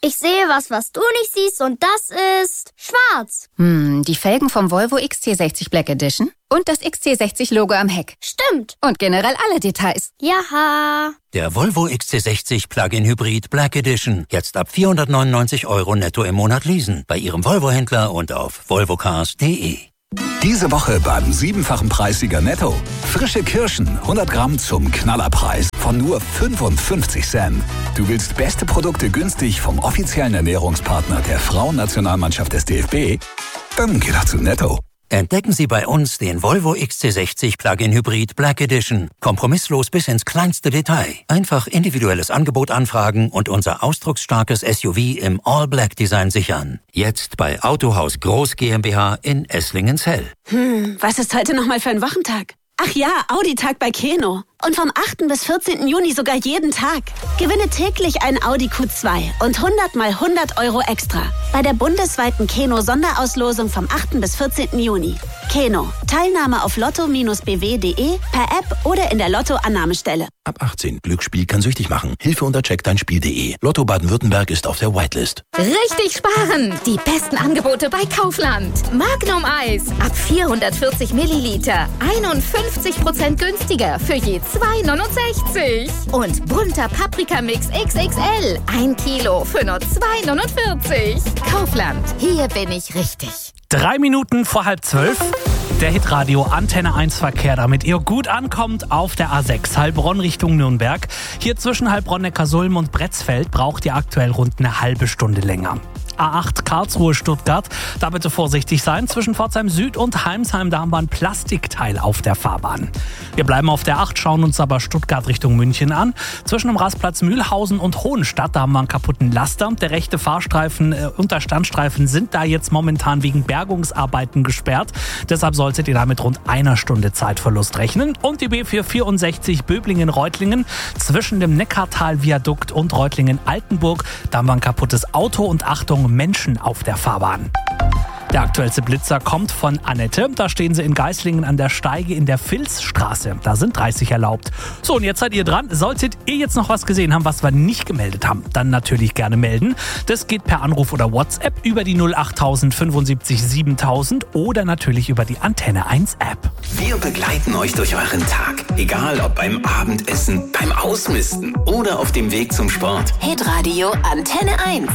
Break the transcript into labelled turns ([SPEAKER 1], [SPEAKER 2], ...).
[SPEAKER 1] Ich sehe was du nicht siehst und das ist schwarz.
[SPEAKER 2] Die Felgen vom Volvo XC60 Black Edition und das XC60-Logo am Heck.
[SPEAKER 1] Stimmt.
[SPEAKER 2] Und generell alle Details.
[SPEAKER 1] Jaha.
[SPEAKER 3] Der Volvo XC60 Plug-in Hybrid Black Edition. Jetzt ab 499 € netto im Monat leasen. Bei Ihrem Volvo-Händler und auf volvocars.de.
[SPEAKER 4] Diese Woche beim 7-fachen Preissieger Netto. Frische Kirschen, 100 Gramm zum Knallerpreis von nur 55 Cent. Du willst beste Produkte günstig vom offiziellen Ernährungspartner der Frauennationalmannschaft des DFB? Dann geh doch zu Netto.
[SPEAKER 3] Entdecken Sie bei uns den Volvo XC60 Plug-in Hybrid Black Edition. Kompromisslos bis ins kleinste Detail. Einfach individuelles Angebot anfragen und unser ausdrucksstarkes SUV im All-Black-Design sichern. Jetzt bei Autohaus Groß GmbH in Esslingensell.
[SPEAKER 5] Was ist heute nochmal für ein Wochentag? Ach ja, Audi-Tag bei Keno. Und vom 8. bis 14. Juni sogar jeden Tag. Gewinne täglich einen Audi Q2 und 100 mal 100 € extra. Bei der bundesweiten Keno-Sonderauslosung vom 8. bis 14. Juni. Keno. Teilnahme auf lotto-bw.de, per App oder in der Lotto-Annahmestelle.
[SPEAKER 6] Ab 18. Glücksspiel kann süchtig machen. Hilfe unter checkdeinspiel.de. Lotto Baden-Württemberg ist auf der Whitelist.
[SPEAKER 7] Richtig sparen! Die besten Angebote bei Kaufland. Magnum Eis ab 440 Milliliter. 51% günstiger für je 2,69. Und bunter Paprikamix XXL. 1 Kilo für nur 2,49. Kaufland. Hier bin ich richtig.
[SPEAKER 8] 3 Minuten vor 11:30. Der Hitradio Antenne 1 Verkehr, damit ihr gut ankommt auf der A6 Heilbronn Richtung Nürnberg. Hier zwischen Heilbronn, Neckarsulm und Bretzfeld braucht ihr aktuell rund eine halbe Stunde länger. A8 Karlsruhe, Stuttgart. Da bitte vorsichtig sein. Zwischen Pforzheim Süd und Heimsheim, da haben wir ein Plastikteil auf der Fahrbahn. Wir bleiben auf der 8, schauen uns aber Stuttgart Richtung München an. Zwischen dem Rastplatz Mühlhausen und Hohenstadt, da haben wir einen kaputten Laster. Der rechte Fahrstreifen und der Standstreifen sind da jetzt momentan wegen Bergungsarbeiten gesperrt. Deshalb solltet ihr da mit rund einer Stunde Zeitverlust rechnen. Und die B464 Böblingen-Reutlingen zwischen dem Neckartal-Viadukt und Reutlingen-Altenburg, da haben wir ein kaputtes Auto und Achtung, Menschen auf der Fahrbahn. Der aktuellste Blitzer kommt von Annette. Da stehen sie in Geislingen an der Steige in der Vilsstraße. Da sind 30 erlaubt. So, und jetzt seid ihr dran. Solltet ihr jetzt noch was gesehen haben, was wir nicht gemeldet haben, dann natürlich gerne melden. Das geht per Anruf oder WhatsApp über die 08000 75 7000 oder natürlich über die Antenne 1 App.
[SPEAKER 9] Wir begleiten euch durch euren Tag. Egal ob beim Abendessen, beim Ausmisten oder auf dem Weg zum Sport.
[SPEAKER 5] Hitradio Antenne 1.